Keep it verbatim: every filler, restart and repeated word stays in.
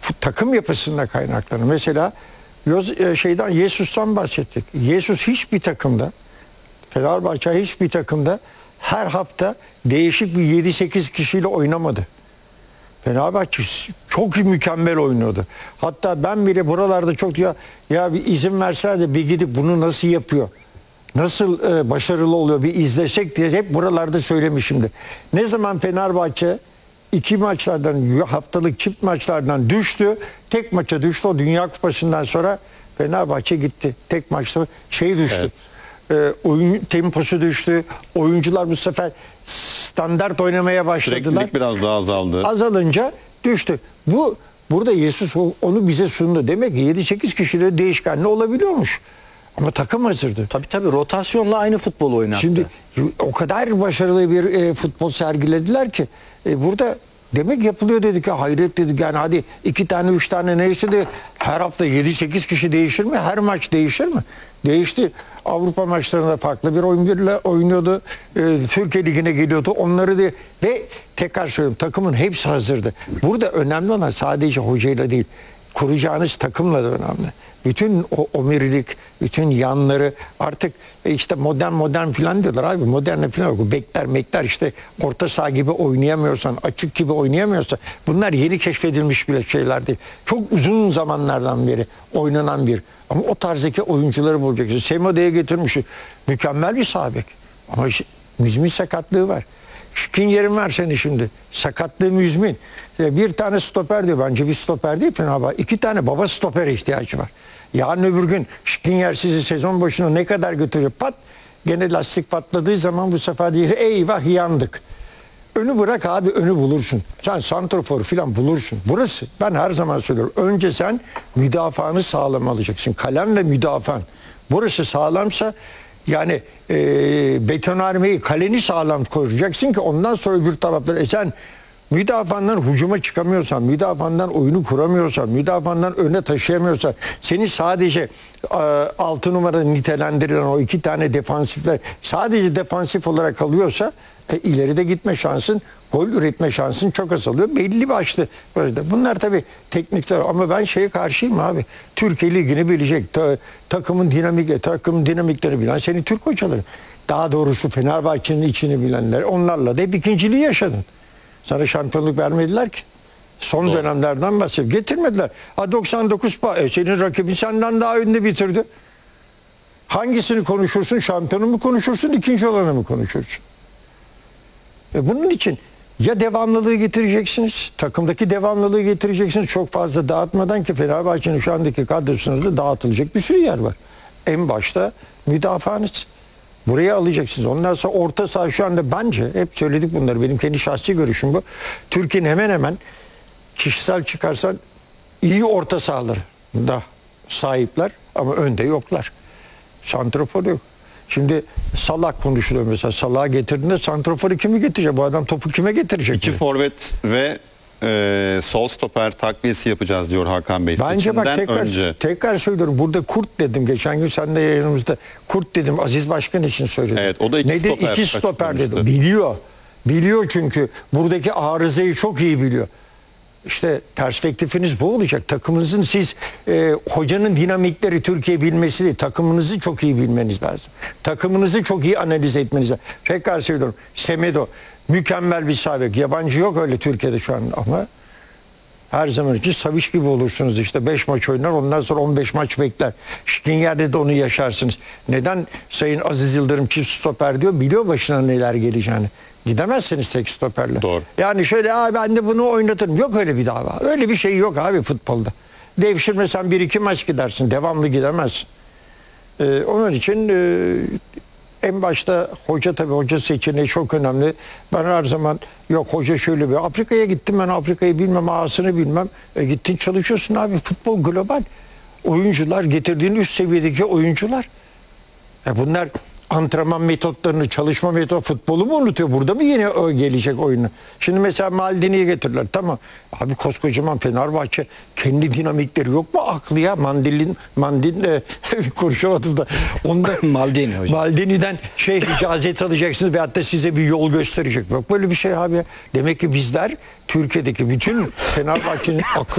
takım yapısında kaynaklanır. Mesela şeyden Jesus'tan bahsettik. Jesus hiçbir takımda, Fenerbahçe hiçbir takımda her hafta değişik bir yedi sekiz kişiyle oynamadı. Fenerbahçe çok mükemmel oynuyordu. Hatta ben bile buralarda çok ya ya bir izin verseler de bir gidip bunu nasıl yapıyor? Nasıl e, başarılı oluyor bir izlesek diye hep buralarda söylemişimdir. Ne zaman Fenerbahçe iki maçlardan, haftalık çift maçlardan düştü, tek maça düştü, o Dünya Kupası'ndan sonra Fenerbahçe gitti. Tek maçta şey düştü. Evet. E, oyun temposu düştü. Oyuncular bu sefer standart oynamaya başladılar. Süreklilik biraz daha azaldı. Azalınca düştü. Bu burada Jesus onu bize sundu. Demek ki yedi sekiz kişiyle değişkenli olabiliyormuş. Ama takım hazırdı. Tabii tabii rotasyonla aynı futbol oynattı. Şimdi o kadar başarılı bir e, futbol sergilediler ki e, burada demek yapılıyor dedik ya, hayret dedik yani, hadi iki tane üç tane neyse de her hafta yedi sekiz kişi değişir mi? Her maç değişir mi? Değişti. Avrupa maçlarında farklı bir oyunla oynuyordu. E, Türkiye Ligi'ne geliyordu. Onları da ve tekrar söylüyorum, takımın hepsi hazırdı. Burada önemli olan sadece hocayla değil, kuracağınız takımla da önemli. Bütün o omurilik, bütün yanları artık e işte modern modern filan diyorlar abi. Modern filan yok. Bekler mekler işte orta saha gibi oynayamıyorsan, açık gibi oynayamıyorsan, bunlar yeni keşfedilmiş bile şeyler değil. Çok uzun zamanlardan beri oynanan bir. Ama o tarzdaki oyuncuları bulacaksın. Semedo'ya getirmiş. Mükemmel bir sağ bek. Ama müzmin sakatlığı var. Şikin yerin var senin şimdi. Sakatlığı müzmin. Bir tane stoper diyor. Bence bir stoper değil Fenerbahçe. İki tane baba stopere ihtiyacı var. Yarın öbür gün Şikin yer sizi sezon başına ne kadar götürüyor? Pat. Gene lastik patladığı zaman bu sefer değil. Eyvah yandık. Önü bırak abi, önü bulursun. Sen santrafor falan bulursun. Burası ben her zaman söylüyorum. Önce sen müdafaanı sağlam alacaksın. Kalem ve müdafaan. Burası sağlamsa yani e, betonarmeyi, kaleni sağlam koyacaksın ki ondan sonra öbür tarafları. E sen müdafaandan hücuma çıkamıyorsan, müdafaandan oyunu kuramıyorsan, müdafaandan öne taşıyamıyorsan, seni sadece e, altı numara nitelendirilen o iki tane defansifler sadece defansif olarak kalıyorsa e, ileride gitme şansın, gol üretme şansın çok azalıyor. Belli başlı böyle. Bunlar tabii teknikler ama ben şeye karşıyım abi. Türkiye Ligi'ni bilecek, ta, takımın dinamik, takımın dinamiklerini bilen senin Türk hocaları. Daha doğrusu Fenerbahçe'nin içini bilenler. Onlarla da hep ikinciliği yaşadın. Sana şampiyonluk vermediler ki. Son Doğru. dönemlerden bahsediyorum. Getirmediler. Ha doksan dokuz puan. E, senin rakibin senden daha önde bitirdi. Hangisini konuşursun? Şampiyonu mu konuşursun? İkinci olanı mı konuşursun? E, bunun için ya devamlılığı getireceksiniz. Takımdaki devamlılığı getireceksiniz. Çok fazla dağıtmadan ki Fenerbahçe'nin şu andaki kadrosunda da dağıtılacak bir sürü yer var. En başta müdafaanız. Buraya alacaksınız. Ondan sonra orta saha şu anda bence hep söyledik bunları. Benim kendi şahsi görüşüm bu. Türkiye'nin hemen hemen kişisel çıkarsan iyi orta sahaları da sahipler ama önde yoklar. Santrafor yok. Şimdi Salah konuşuluyor mesela. Salah'ı getirdiğinde santraforu kimi getirecek? Bu adam topu kime getirecek? İki forvet ve e, sol stoper takviyesi yapacağız diyor Hakan Bey. Bence bak tekrar, önce. tekrar söylüyorum. Burada kurt dedim. Geçen gün sen de yayınımızda kurt dedim. Aziz Başkan için söyledim. Evet, o da iki Nedir? stoper. İki stoper dedim. Biliyor. Biliyor çünkü buradaki arızayı çok iyi biliyor. İşte perspektifiniz bu olacak. Takımınızın siz e, hocanın dinamikleri Türkiye bilmesi değil, takımınızı çok iyi bilmeniz lazım. Takımınızı çok iyi analiz etmeniz lazım. Tekrar söylüyorum. Semedo mükemmel bir sağ bek. Yabancı yok öyle Türkiye'de şu an ama her zaman için Savic gibi olursunuz işte. beş maç oynar, ondan sonra on beş maç bekler. Şikin yerde de onu yaşarsınız. Neden Sayın Aziz Yıldırım çift stoper diyor? Biliyor başına neler geleceğini. Gidemezsiniz tek stoperle. Doğru. Yani şöyle abi ben de bunu oynatırım. Yok öyle bir dava. Öyle bir şey yok abi futbolda. Devşirmesen bir iki maç gidersin. Devamlı gidemezsin. Ee, onun için e, en başta hoca tabii hoca seçeneği çok önemli. Ben her zaman yok hoca şöyle bir Afrika'ya gittim, ben Afrika'yı bilmem, ağasını bilmem. E, gittin çalışıyorsun abi. Futbol global. Oyuncular getirdiğin üst seviyedeki oyuncular. E, bunlar antrenman metotlarını, çalışma metodu, futbolu mu unutuyor? Burada mı yine o gelecek oyunu? Şimdi mesela Maldini'yi getirdiler. Tamam. Abi koskocaman Fenerbahçe kendi dinamikleri yok mu? Aklı ya. Mandilin, Mandin e, kurşun da. Ondan Maldini hocam. Maldini'den şey icazet alacaksınız ve hatta size bir yol gösterecek. Yok böyle bir şey abi. Demek ki bizler Türkiye'deki bütün Fenerbahçe'nin akıl